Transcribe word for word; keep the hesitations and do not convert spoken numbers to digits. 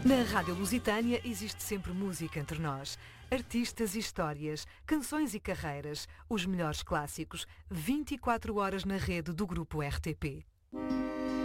Na Rádio Lusitânia existe sempre música entre nós. Artistas e histórias, canções e carreiras, os melhores clássicos, vinte e quatro horas na rede do Grupo R T P.